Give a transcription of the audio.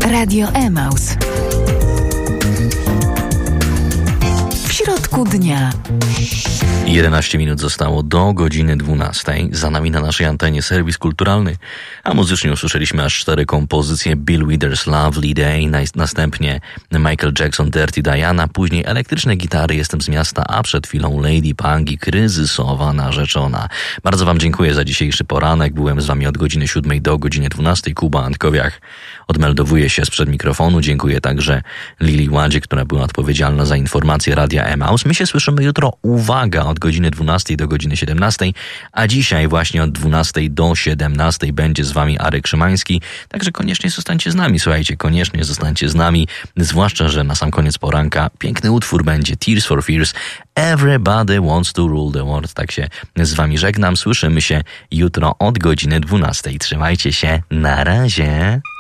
Radio Emaus. W środku dnia. 11 minut zostało do godziny 12. Za nami na naszej antenie serwis kulturalny, a muzycznie usłyszeliśmy aż 4 kompozycje: Bill Withers, Lovely Day, następnie Michael Jackson, Dirty Diana, później elektryczne gitary, Jestem z miasta, a przed chwilą Lady Punk i Kryzysowa narzeczona. Bardzo wam dziękuję za dzisiejszy poranek. Byłem z wami od godziny 7 do godziny 12. Kuba Antkowiak odmeldowuje się sprzed mikrofonu. Dziękuję także Lili Ładzie, która była odpowiedzialna za informacje Radia Emaus. My się słyszymy jutro, uwaga, od godziny 12 do godziny 17, a dzisiaj właśnie od 12 do 17 będzie z wami Arek Szymański, także koniecznie zostańcie z nami, słuchajcie, koniecznie zostańcie z nami, zwłaszcza, że na sam koniec poranka piękny utwór będzie Tears for Fears, Everybody Wants to Rule the World. Tak się z wami żegnam, słyszymy się jutro od godziny 12. Trzymajcie się, na razie.